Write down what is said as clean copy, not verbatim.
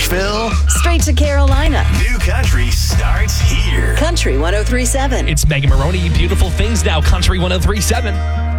Nashville, straight to Carolina. New Country starts here. Country 103.7. It's Megan Maroney, Beautiful Things Now, Country 103.7.